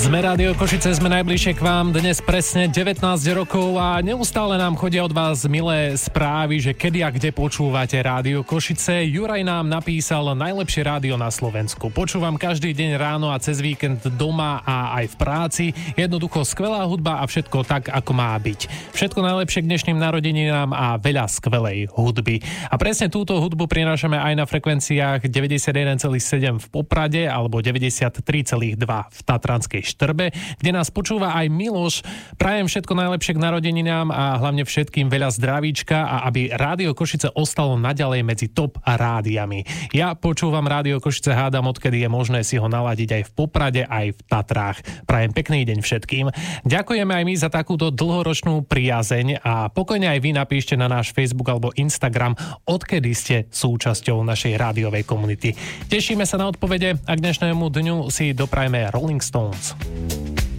Sme Rádio Košice, sme najbližšie k vám dnes presne 19 rokov a neustále nám chodia od vás milé správy, že kedy a kde počúvate Rádio Košice. Juraj nám napísal najlepšie rádio na Slovensku. Počúvam každý deň ráno a cez víkend doma a aj v práci. Jednoducho skvelá hudba a všetko tak, ako má byť. Všetko najlepšie k dnešným narodeninám a veľa skvelej hudby. A presne túto hudbu prinášame aj na frekvenciách 91,7 v Poprade alebo 93,2 v Tatranskej Štrbe, kde nás počúva aj Miloš. Prajem všetko najlepšie k narodeninám a hlavne všetkým veľa zdravíčka a aby Rádio Košice ostalo naďalej medzi top rádiami. Ja počúvam Rádio Košice, hádam, odkedy je možné si ho naladiť aj v Poprade, aj v Tatrách. Prajem pekný deň všetkým. Ďakujeme aj my za takúto dlhoročnú priazeň a pokojne aj vy napíšte na náš Facebook alebo Instagram, odkedy ste súčasťou našej rádiovej komunity. Tešíme sa na odpovede a k dnešnému dňu si doprajme Rolling Stones.